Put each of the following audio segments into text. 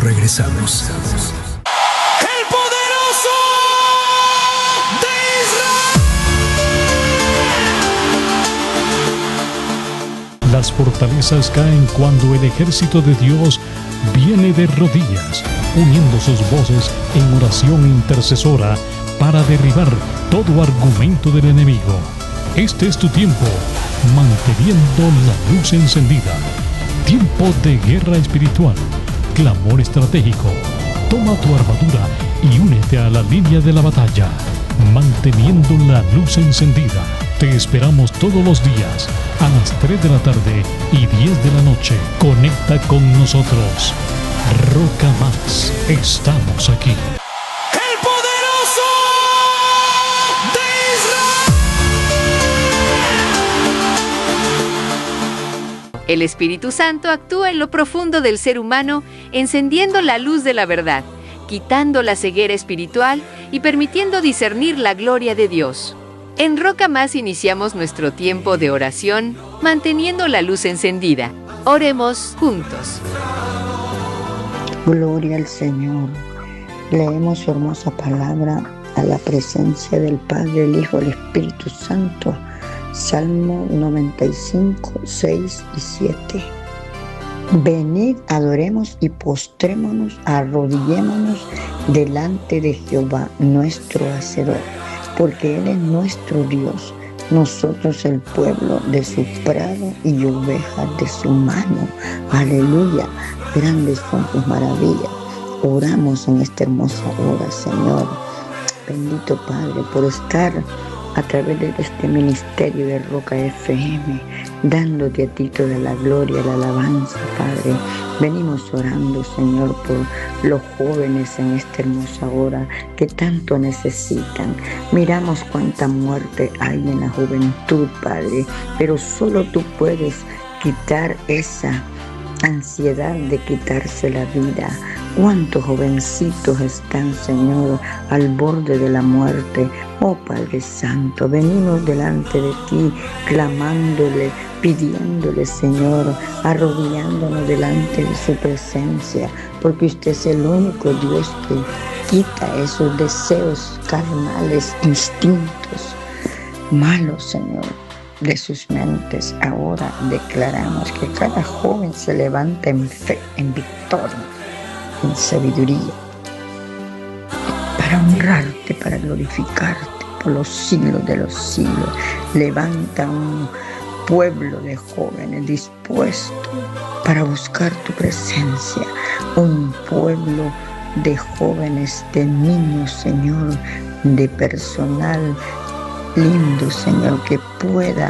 regresamos. ¡El poderoso de Israel! Las fortalezas caen cuando el ejército de Dios viene de rodillas, uniendo sus voces en oración intercesora para derribar todo argumento del enemigo. Este es tu tiempo, manteniendo la luz encendida. Tiempo de guerra espiritual, clamor estratégico. Toma tu armadura y únete a la línea de la batalla, manteniendo la luz encendida. Te esperamos todos los días a las 3 de la tarde y 10 de la noche. Conecta con nosotros. Roca Más, estamos aquí. ¡El poderoso de Israel! El Espíritu Santo actúa en lo profundo del ser humano, encendiendo la luz de la verdad, quitando la ceguera espiritual y permitiendo discernir la gloria de Dios. En Roca Más iniciamos nuestro tiempo de oración, manteniendo la luz encendida. Oremos juntos. Gloria al Señor. Leemos su hermosa palabra a la presencia del Padre, el Hijo, el Espíritu Santo. Salmo 95, 6 y 7. Venid, adoremos y postrémonos, arrodillémonos delante de Jehová, nuestro Hacedor, porque Él es nuestro Dios, nosotros el pueblo de su prado y ovejas de su mano. Aleluya, grandes son tus maravillas. Oramos en esta hermosa hora, Señor. Bendito Padre, por estar a través de este ministerio de Roca FM, dándote a ti toda la gloria, la alabanza, Padre. Venimos orando, Señor, por los jóvenes en esta hermosa hora que tanto necesitan. Miramos cuánta muerte hay en la juventud, Padre, pero solo tú puedes quitar esa ansiedad de quitarse la vida. Cuántos jovencitos están, Señor, al borde de la muerte. Oh Padre Santo, venimos delante de ti, clamándole, pidiéndole, Señor, arrodillándonos delante de su presencia, porque usted es el único Dios que quita esos deseos carnales, instintos malos, Señor, de sus mentes. Ahora declaramos que cada joven se levanta en fe, en victoria, en sabiduría, para honrarte, para glorificarte por los siglos de los siglos. Levanta un pueblo de jóvenes dispuestos para buscar tu presencia, un pueblo de jóvenes, de niños, Señor, de personal lindo, Señor, que pueda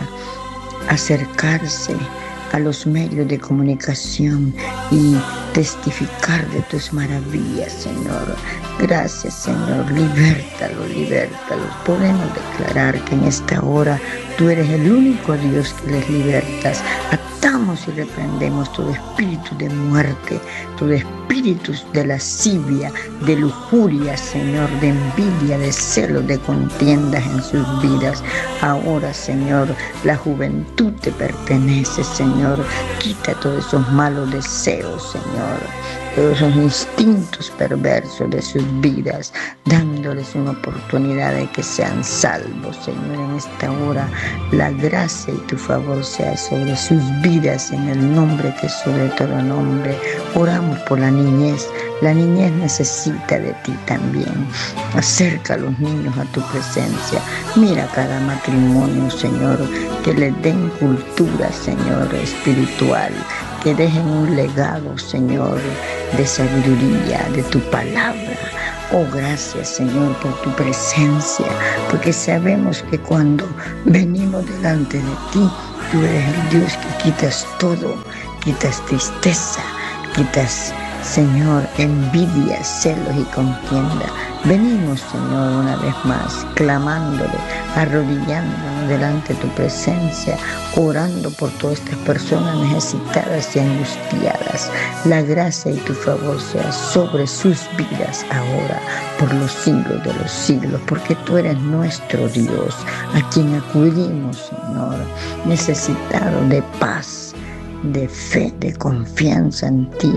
acercarse a los medios de comunicación y testificar de tus maravillas, Señor. Gracias, Señor. Libértalos, libértalos. Podemos declarar que en esta hora tú eres el único Dios que les libertas. Atamos y reprendemos todo espíritu de muerte, todo espíritu de lascivia, de lujuria, Señor, de envidia, de celos, de contiendas en sus vidas. Ahora, Señor, la juventud te pertenece, Señor. Quita todos esos malos deseos, Señor, todos esos instintos perversos de sus vidas, dándoles una oportunidad de que sean salvos, Señor. En esta hora, la gracia y tu favor sea sobre sus vidas, en el nombre que es sobre todo nombre. Oramos por la niñez. La niñez necesita de ti también. Acerca a los niños a tu presencia. Mira cada matrimonio, Señor, que les den cultura, Señor, espiritual, que dejen un legado, Señor, de sabiduría, de tu palabra. Oh, gracias, Señor, por tu presencia, porque sabemos que cuando venimos delante de ti, tú eres el Dios que quitas todo, quitas tristeza, quitas, Señor, envidia, celos y contienda. Venimos, Señor, una vez más, clamándole, arrodillándonos delante de tu presencia, orando por todas estas personas necesitadas y angustiadas. La gracia y tu favor sea sobre sus vidas ahora, por los siglos de los siglos, porque tú eres nuestro Dios, a quien acudimos, Señor, necesitado de paz, de fe, de confianza en ti.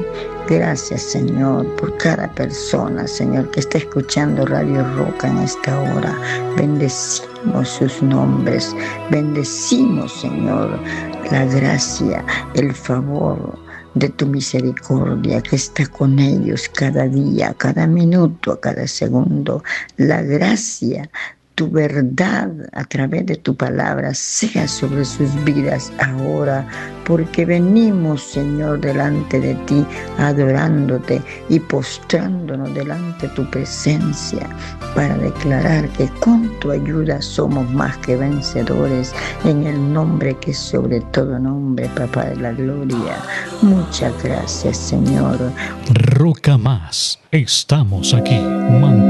Gracias, Señor, por cada persona, Señor, que está escuchando Radio Roca en esta hora. Bendecimos sus nombres. Bendecimos, Señor, la gracia, el favor de tu misericordia que está con ellos cada día, cada minuto, cada segundo. La gracia, tu verdad a través de tu palabra sea sobre sus vidas ahora, porque venimos, Señor, delante de ti, adorándote y postrándonos delante de tu presencia para declarar que con tu ayuda somos más que vencedores en el nombre que es sobre todo nombre, Papá de la gloria. Muchas gracias, Señor. Roca Más, estamos aquí.